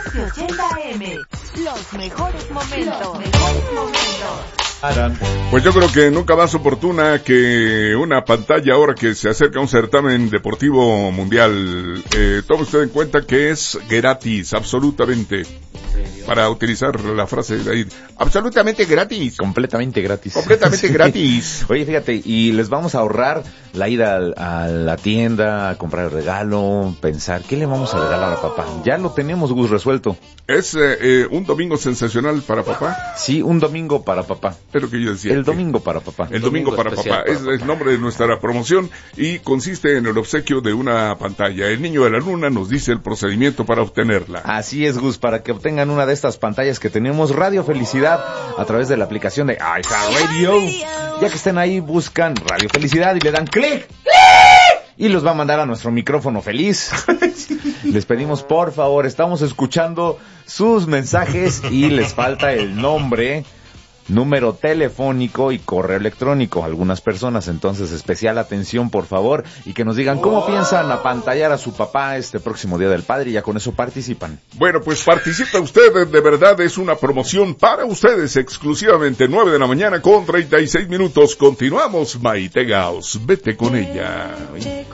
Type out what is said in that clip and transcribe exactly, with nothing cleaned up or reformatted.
once ochenta A M. Los mejores momentos. Los mejores momentos. Pues yo creo que nunca más oportuna que una pantalla ahora que se acerca un certamen deportivo mundial. Eh, tome usted en cuenta que es gratis, absolutamente. Para utilizar la frase de ahí, absolutamente gratis. Completamente gratis. Completamente sí. gratis. Oye, fíjate, y les vamos a ahorrar la ida a, a la tienda, a comprar el regalo, pensar, ¿qué le vamos a regalar a papá? Ya lo tenemos, Gus, resuelto. ¿Es eh, eh, un domingo sensacional para papá? Sí, un domingo para papá. Es lo que yo decía. El domingo para papá. El domingo, domingo para papá. Para es papá. el nombre de nuestra promoción y consiste en el obsequio de una pantalla. El niño de la luna nos dice el procedimiento para obtenerla. Así es, Gus, para que obtengan una de estas pantallas que tenemos, Radio Felicidad, a través de la aplicación de iHeartRadio. Ya que estén ahí, buscan Radio Felicidad y le dan clic. Y los va a mandar a nuestro micrófono feliz. Les pedimos, por favor, estamos escuchando sus mensajes y les falta el nombre, número telefónico y correo electrónico. Algunas personas, entonces, especial atención, por favor, y que nos digan cómo piensan apantallar a su papá este próximo Día del Padre, y ya con eso participan. Bueno, pues participa usted, de verdad es una promoción para ustedes exclusivamente. Nueve de la mañana con treinta y seis minutos. Continuamos, Maite Gauss, vete con ella.